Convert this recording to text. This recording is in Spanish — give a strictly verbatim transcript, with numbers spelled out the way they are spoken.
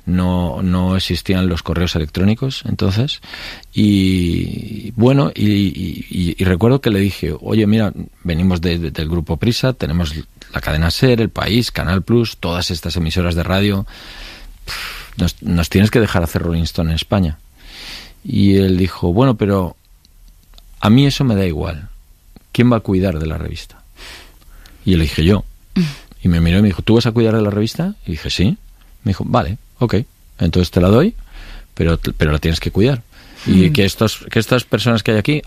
no, no existían los correos electrónicos entonces, y bueno, y, y, y recuerdo que le dije, oye, mira, venimos de, de, del grupo Prisa, tenemos la cadena SER, El País, Canal Plus, todas estas emisoras de radio, nos, nos tienes que dejar hacer Rolling Stone en España. Y él dijo, bueno, pero a mí eso me da igual, ¿quién va a cuidar de la revista? Y le dije, yo. Y me miró y me dijo, ¿tú vas a cuidar de la revista? Y dije, sí. Me dijo, vale, ok, entonces te la doy, pero, pero la tienes que cuidar. Y mm. que, estos, que estas personas que hay aquí